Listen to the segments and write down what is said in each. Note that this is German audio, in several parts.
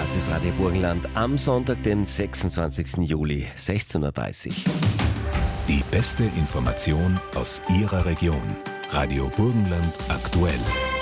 Das ist Radio Burgenland am Sonntag, dem 26. Juli, 16.30 Uhr. Die beste Information aus Ihrer Region. Radio Burgenland aktuell.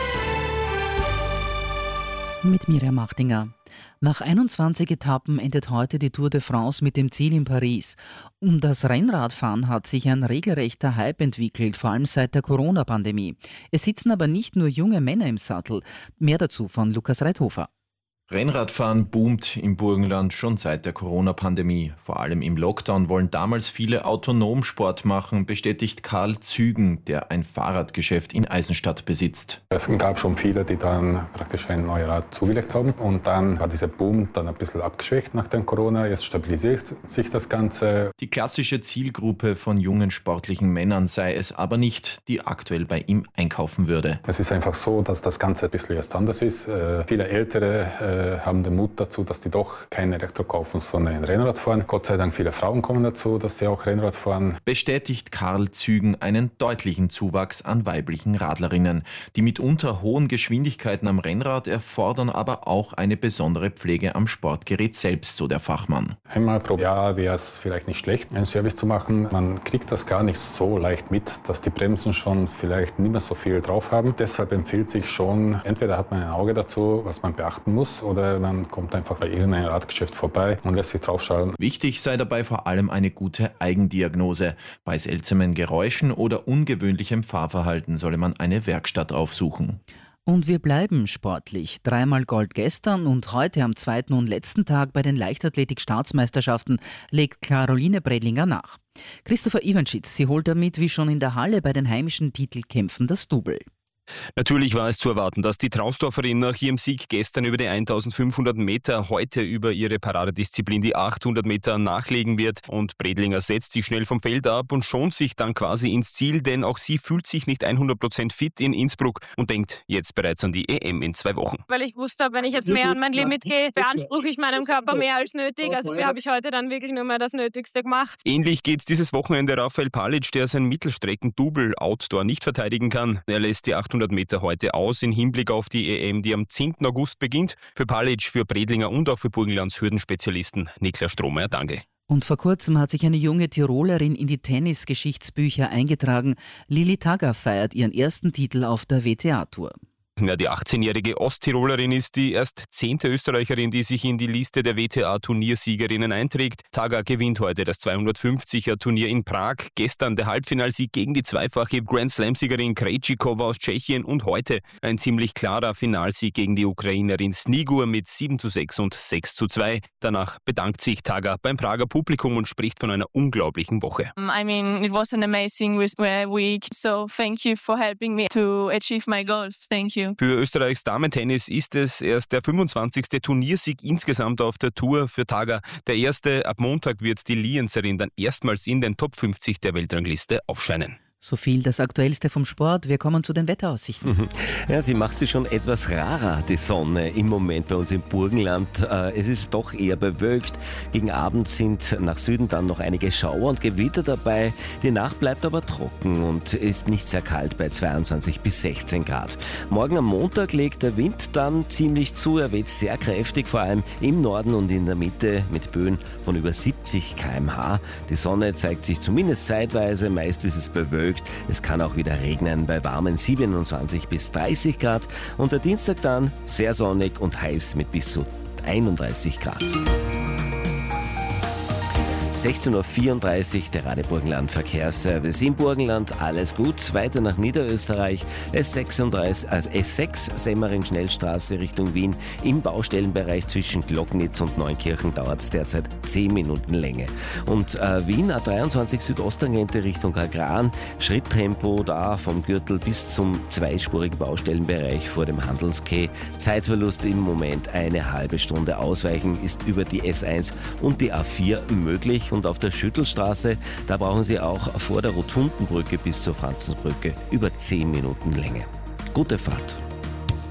Mit Miriam Machtinger. Nach 21 Etappen endet heute die Tour de France mit dem Ziel in Paris. Um das Rennradfahren hat sich ein regelrechter Hype entwickelt, vor allem seit der Corona-Pandemie. Es sitzen aber nicht nur junge Männer im Sattel. Mehr dazu von Lukas Reithofer. Rennradfahren boomt im Burgenland schon seit der Corona-Pandemie. Vor allem im Lockdown wollen damals viele autonom Sport machen, bestätigt Karl Zügen, der ein Fahrradgeschäft in Eisenstadt besitzt. Es gab schon viele, die dann praktisch ein neues Rad zugelegt haben. Und dann war dieser Boom dann ein bisschen abgeschwächt nach dem Corona. Jetzt stabilisiert sich das Ganze. Die klassische Zielgruppe von jungen sportlichen Männern sei es aber nicht, die aktuell bei ihm einkaufen würde. Es ist einfach so, dass das Ganze ein bisschen erst anders ist. Viele Ältere haben den Mut dazu, dass die doch kein Elektro kaufen, sondern ein Rennrad fahren. Gott sei Dank viele Frauen kommen dazu, dass sie auch Rennrad fahren. Bestätigt Karl Zügen einen deutlichen Zuwachs an weiblichen Radlerinnen. Die mitunter hohen Geschwindigkeiten am Rennrad erfordern aber auch eine besondere Pflege am Sportgerät selbst, so der Fachmann. Einmal pro Jahr wäre es vielleicht nicht schlecht, einen Service zu machen. Man kriegt das gar nicht so leicht mit, dass die Bremsen schon vielleicht nicht mehr so viel drauf haben. Deshalb empfiehlt sich schon, entweder hat man ein Auge dazu, was man beachten muss, oder man kommt einfach bei irgendeinem Radgeschäft vorbei und lässt sich draufschauen. Wichtig sei dabei vor allem eine gute Eigendiagnose. Bei seltsamen Geräuschen oder ungewöhnlichem Fahrverhalten solle man eine Werkstatt aufsuchen. Und wir bleiben sportlich. 3-mal Gold gestern und heute am zweiten und letzten Tag bei den Leichtathletik-Staatsmeisterschaften legt Caroline Bredlinger nach. Christopher Iwanschitz, sie holt damit wie schon in der Halle bei den heimischen Titelkämpfen das Double. Natürlich war es zu erwarten, dass die Trausdorferin nach ihrem Sieg gestern über die 1500 Meter heute über ihre Paradedisziplin die 800 Meter nachlegen wird. Und Bredlinger setzt sich schnell vom Feld ab und schont sich dann quasi ins Ziel, denn auch sie fühlt sich nicht 100% fit in Innsbruck und denkt jetzt bereits an die EM in 2 Wochen. Weil ich wusste, wenn ich jetzt mehr an mein Limit gehe, beanspruche ich meinem Körper mehr als nötig. Also habe ich heute dann wirklich nur mehr das Nötigste gemacht. Ähnlich geht's dieses Wochenende Rafael Palic, der sein Mittelstrecken-Double Outdoor nicht verteidigen kann. Er lässt die 800 Meter heute aus in Hinblick auf die EM, die am 10. August beginnt. Für Palic, für Bredlinger und auch für Burgenlands Hürdenspezialisten Niklas Strohmeier, danke. Und vor kurzem hat sich eine junge Tirolerin in die Tennisgeschichtsbücher eingetragen. Lili Tagger feiert ihren ersten Titel auf der WTA-Tour. Ja, die 18-jährige Osttirolerin ist die erst 10. Österreicherin, die sich in die Liste der WTA-Turniersiegerinnen einträgt. Tagger gewinnt heute das 250er-Turnier in Prag. Gestern der Halbfinalsieg gegen die zweifache Grand-Slam-Siegerin Krejcikova aus Tschechien und heute ein ziemlich klarer Finalsieg gegen die Ukrainerin Snigur mit 7:6 und 6:2. Danach bedankt sich Tagger beim Prager Publikum und spricht von einer unglaublichen Woche. I mean, it was an amazing week, so thank you for helping me to achieve my goals. Thank you. Für Österreichs Damentennis ist es erst der 25. Turniersieg insgesamt auf der Tour für Tagger. Der erste, ab Montag wird die Lienzerin dann erstmals in den Top 50 der Weltrangliste aufscheinen. So viel das Aktuellste vom Sport. Wir kommen zu den Wetteraussichten. Ja, sie macht sich schon etwas rarer, die Sonne im Moment bei uns im Burgenland. Es ist doch eher bewölkt. Gegen Abend sind nach Süden dann noch einige Schauer und Gewitter dabei. Die Nacht bleibt aber trocken und ist nicht sehr kalt bei 22 bis 16 Grad. Morgen am Montag legt der Wind dann ziemlich zu. Er weht sehr kräftig, vor allem im Norden und in der Mitte mit Böen von über 70 km/h. Die Sonne zeigt sich zumindest zeitweise, meist ist es bewölkt. Es kann auch wieder regnen bei warmen 27 bis 30 Grad und der Dienstag dann sehr sonnig und heiß mit bis zu 31 Grad. 16.34 Uhr, der Radio Burgenland Verkehrsservice im Burgenland. Alles gut, weiter nach Niederösterreich. S6 Semmering-Schnellstraße Richtung Wien. Im Baustellenbereich zwischen Glocknitz und Neunkirchen dauert es derzeit 10 Minuten Länge. Und Wien A23 Südosttangente Richtung Agran. Schritttempo da vom Gürtel bis zum zweispurigen Baustellenbereich vor dem Handelsquai. Zeitverlust im Moment eine halbe Stunde. Ausweichen ist über die S1 und die A4 möglich. Und auf der Schüttelstraße, da brauchen Sie auch vor der Rotundenbrücke bis zur Franzensbrücke über 10 Minuten Länge. Gute Fahrt.